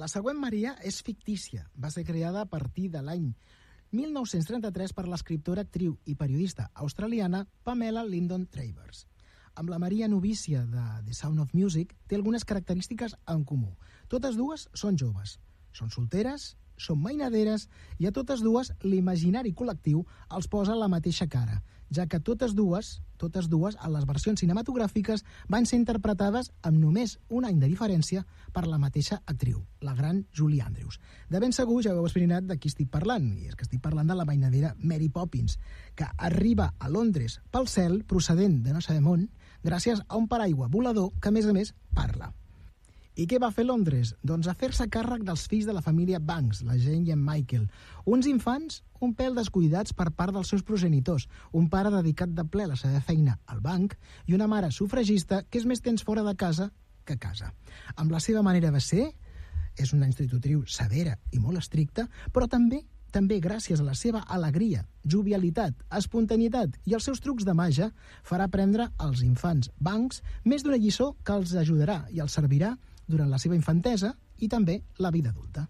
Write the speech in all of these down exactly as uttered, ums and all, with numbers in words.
La següent Maria és fictícia. Va ser creada a partir de l'any mil nou-cents trenta-tres per l'escriptora, actriu i periodista australiana Pamela Lyndon Travers. Amb la Maria novícia de The Sound of Music té algunes característiques en comú. Totes dues són joves, són solteres, són mainaderes i a totes dues l'imaginari col·lectiu els posa la mateixa cara, ja que totes dues, totes dues en les versions cinematogràfiques van ser interpretades amb només un any de diferència per la mateixa actriu, la gran Julie Andrews. De ben segur ja heu esbrinat de qui estic parlant, i és que estic parlant de la mainadera Mary Poppins, que arriba a Londres pel cel procedent de no sabem on, gràcies a un paraigua volador que, a més a més, parla. I què va fer Londres? Doncs a fer-se càrrec dels fills de la família Banks, la Jane i en Michael. Uns infants un pèl descuidats per part dels seus progenitors, un pare dedicat de ple a la seva feina al banc i una mare sufragista que és més temps fora de casa que a casa. Amb la seva manera de ser, és una institutriu severa i molt estricta, però també també gràcies a la seva alegria, jovialitat, espontanietat i els seus trucs de màgia, farà prendre als infants Banks més d'una lliçó que els ajudarà i els servirà durant la seva infantesa i també la vida adulta.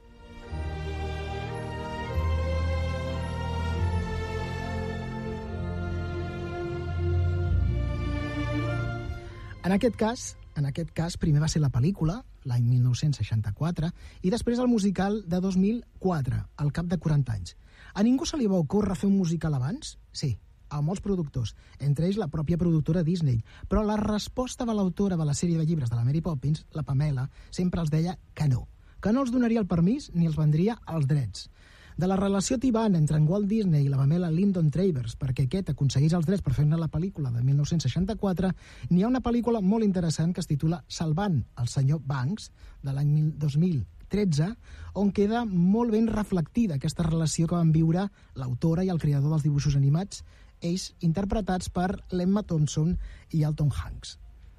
En aquest cas, en aquest cas primer va ser la pel·lícula, l'any mil nou-cents seixanta-quatre, i després el musical de dos mil quatre, al cap de quaranta anys. A ningú se li va ocórrer fer un musical abans? Sí, a molts productors, entre ells la pròpia productora Disney, però la resposta de l'autora de la sèrie de llibres de la Mary Poppins, la Pamela, sempre els deia que no, que no els donaria el permís ni els vendria els drets. De la relació tibant entre en Walt Disney i la Pamela Lyndon Travers perquè aquest aconseguís els drets per fer-ne la pel·lícula de mil nou-cents seixanta-quatre, n'hi ha una pel·lícula molt interessant que es titula Salvant el senyor Banks, de l'any dos mil tretze, on queda molt ben reflectida aquesta relació que van viure l'autora i el creador dels dibuixos animats, ells interpretats per l'Emma Thompson i el Tom Hanks.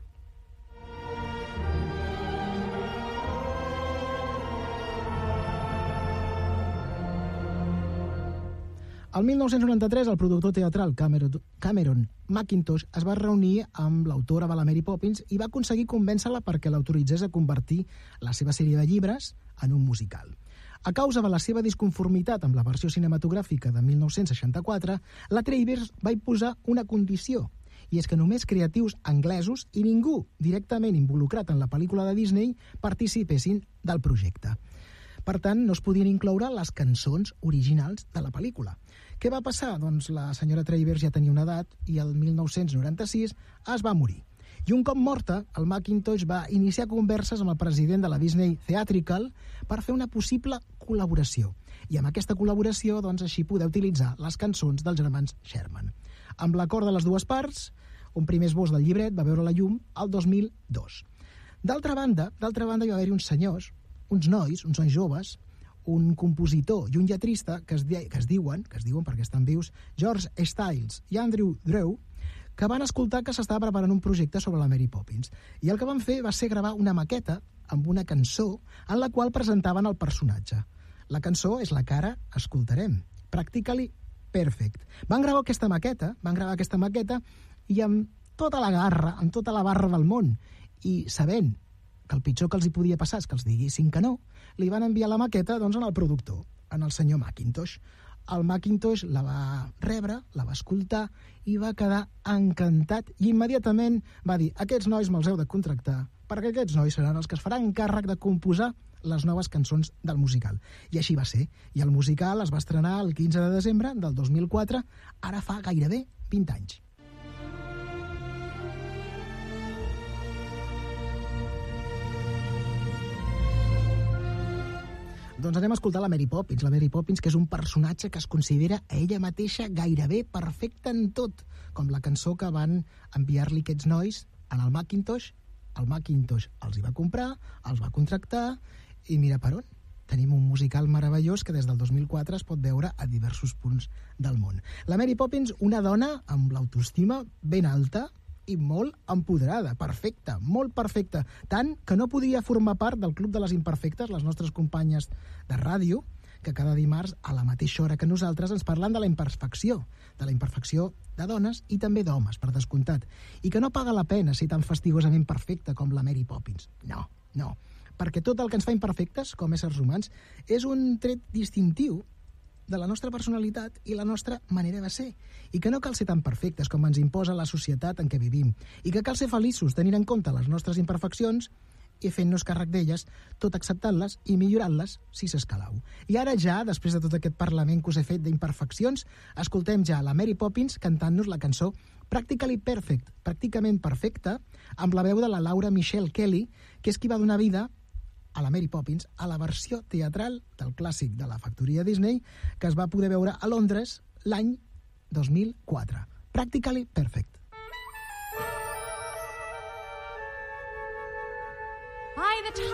El mil nou-cents noranta-tres, el productor teatral Cameron, Cameron Mackintosh es va reunir amb l'autora de la Mary Poppins i va aconseguir convèncer-la perquè l'autoritzés a convertir la seva sèrie de llibres en un musical. A causa de la seva disconformitat amb la versió cinematogràfica de mil nou-cents seixanta-quatre, la Travers va imposar una condició, i és que només creatius anglesos i ningú directament involucrat en la pel·lícula de Disney participessin del projecte. Per tant, no es podien incloure les cançons originals de la pel·lícula. Què va passar? Doncs la senyora Travers ja tenia una edat i el mil nou-cents noranta-sis es va morir. I un cop morta, el Mackintosh va iniciar converses amb el president de la Disney Theatrical per fer una possible col·laboració. I amb aquesta col·laboració, doncs, així poder utilitzar les cançons dels germans Sherman. Amb l'acord de les dues parts, un primer esbós del llibret va veure la llum el dos mil dos. D'altra banda, d'altra banda hi va haver-hi uns senyors, uns nois, uns nois joves, un compositor i un lletrista que es, di que es diuen, que es diuen perquè estan vius, George Stiles i Andrew Drew, que van escoltar que s'estava preparant un projecte sobre la Mary Poppins. I el que van fer va ser gravar una maqueta amb una cançó en la qual presentaven el personatge. La cançó és la que ara escoltarem, Practically Perfect. Van gravar aquesta maqueta, van gravar aquesta maqueta i amb tota la garra, amb tota la barra del món, i sabent que el pitjor que els hi podia passar és que els diguessin que no, li van enviar la maqueta doncs, al productor, en el senyor Mackintosh. El Mackintosh la va rebre, la va escoltar i va quedar encantat i immediatament va dir: aquests nois me'ls heu de contractar perquè aquests nois seran els que es faran càrrec de composar les noves cançons del musical. I així va ser. I el musical es va estrenar el quinze de desembre del dos mil quatre, ara fa gairebé vint anys. Doncs anem a escoltar la Mary Poppins, la Mary Poppins, que és un personatge que es considera a ella mateixa gairebé perfecta en tot, com la cançó que van enviar-li aquests nois en el Mackintosh. El Mackintosh els hi va comprar, els va contractar, i mira per on. Tenim un musical meravellós que des del dos mil quatre es pot veure a diversos punts del món. La Mary Poppins, una dona amb l'autoestima ben alta, i molt empoderada, perfecta, molt perfecta, tant que no podia formar part del Club de les Imperfectes, les nostres companyes de ràdio, que cada dimarts a la mateixa hora que nosaltres ens parlen de la imperfecció, de la imperfecció de dones i també d'homes, per descomptat, i que no paga la pena ser tan fastigosament perfecta com la Mary Poppins. No, no. perquè tot el que ens fa imperfectes, com éssers humans, és un tret distintiu de la nostra personalitat i la nostra manera de ser, i que no cal ser tan perfectes com ens imposa la societat en què vivim, i que cal ser feliços tenint en compte les nostres imperfeccions i fent-nos càrrec d'elles, tot acceptant-les i millorant-les si s'escalau. I ara ja, després de tot aquest parlament que us he fet d'imperfeccions, escoltem ja la Mary Poppins cantant-nos la cançó Practically Perfect, pràcticament perfecta, amb la veu de la Laura Michelle Kelly, que és qui va donar vida a la Mary Poppins, a la versió teatral del clàssic de la factoria Disney, que es va poder veure a Londres l'any dos mil quatre. Practically Perfect.